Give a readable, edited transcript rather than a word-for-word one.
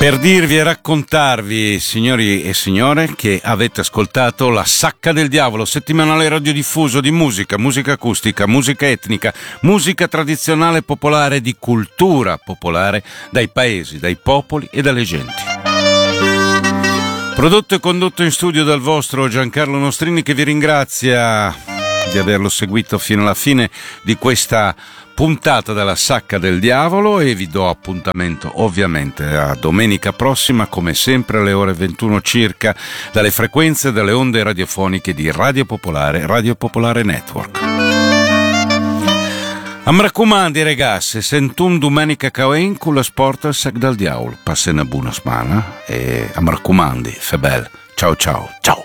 Per dirvi e raccontarvi, signori e signore, che avete ascoltato La Sacca del Diavolo, settimanale radiodiffuso di musica, musica acustica, musica etnica, musica tradizionale popolare, di cultura popolare, dai paesi, dai popoli e dalle genti. Prodotto e condotto in studio dal vostro Giancarlo Nostrini, che vi ringrazia di averlo seguito fino alla fine di questa puntata della Sacca del Diavolo, e vi do appuntamento ovviamente a domenica prossima, come sempre alle ore 21 circa, dalle frequenze delle onde radiofoniche di Radio Popolare Network. Am raccomandi ragazzi, sentum domenica caoen con la sport al Sac del Diavolo. Passe una buona settimana e am raccomandi, fe bel. Ciao ciao ciao.